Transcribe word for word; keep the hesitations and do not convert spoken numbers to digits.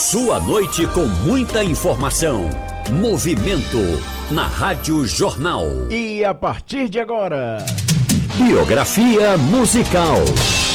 Sua noite com muita informação. Movimento na Rádio Jornal. E a partir de agora, biografia musical.